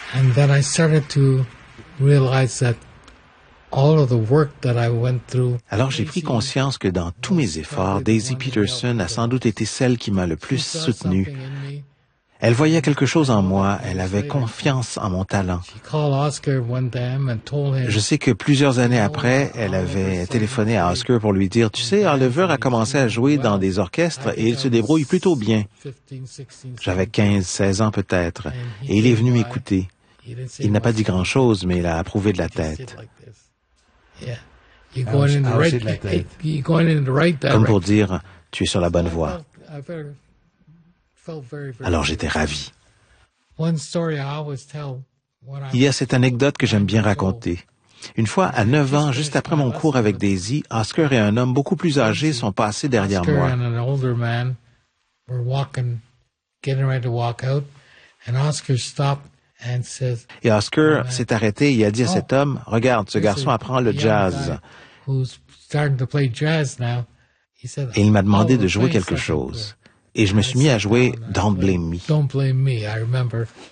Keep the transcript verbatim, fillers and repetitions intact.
And then I started to realize that all of the work that I went through. Alors j'ai pris conscience que dans tous mes efforts, Daisy Peterson a sans doute été celle qui m'a le plus soutenu. Elle voyait quelque chose en moi, elle avait confiance en mon talent. Je sais que plusieurs années après, elle avait téléphoné à Oscar pour lui dire « Tu sais, Oliver a commencé à jouer dans des orchestres et il se débrouille plutôt bien. » J'avais quinze, seize ans peut-être, et il est venu m'écouter. Il n'a pas dit grand-chose, mais il a approuvé de la tête. Comme pour dire « Tu es sur la bonne voie. » Alors j'étais ravi. Il y a cette anecdote que j'aime bien raconter. Une fois, à neuf ans, juste après mon cours avec Daisy, Oscar et un homme beaucoup plus âgé sont passés derrière moi. Et Oscar s'est arrêté et a dit à cet homme, « Regarde, ce garçon apprend le jazz. » Et il m'a demandé de jouer quelque chose. Et je me suis mis à jouer « Don't Blame Me ».